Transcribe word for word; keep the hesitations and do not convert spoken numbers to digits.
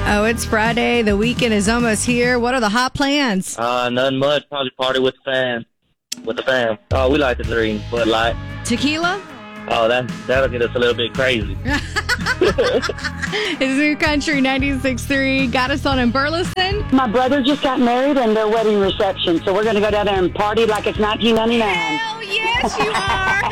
Oh, it's Friday. The weekend is almost here. What are the hot plans? Uh, nothing much. Probably party with the fam. With the fam. Oh, we like to drink, but like. Tequila? Oh, that, that'll get us a little bit crazy. It's New Country ninety-six point three. Got us on in Burleson. My brother just got married and their wedding reception, so we're going to go down there and party like it's nineteen ninety-nine. Hell yes, you are.